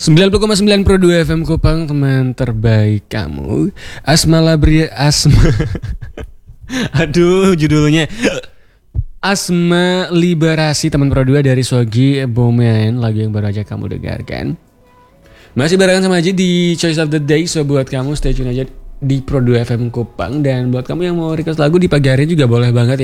90,9 Pro 2 FM Kupang, teman terbaik kamu. Asma Labria Asma. Aduh, judulnya Asma Liberasi, teman Pro 2 dari Sogi Bomen, lagu yang baru aja kamu dengarkan. Masih barengan sama aja di Choice of the Day. So buat kamu stay tune aja di Pro 2 FM Kupang. Dan buat kamu yang mau request lagu di pagi hari juga boleh banget ya.